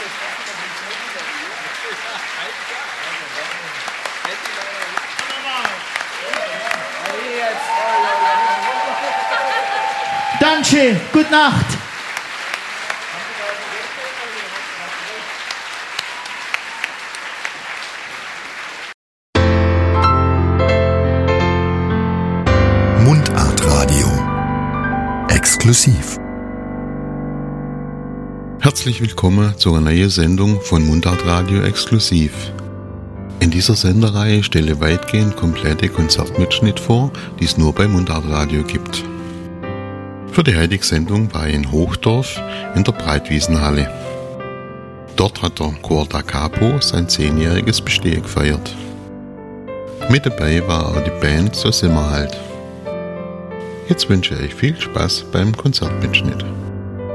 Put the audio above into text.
Danke, gute Nacht. Mundartradio. Exklusiv. Herzlich willkommen zu einer neuen Sendung von Mundartradio Exklusiv. In dieser Sendereihe stelle weitgehend komplette Konzertmitschnitte vor, die es nur bei Mundartradio gibt. Für die heutige Sendung war ich in Hochdorf in der Breitwiesenhalle. Dort hat der Chor Da Capo sein 10-jähriges Bestehen gefeiert. Mit dabei war auch die Band So sind wir halt. Jetzt wünsche ich euch viel Spaß beim Konzertmitschnitt.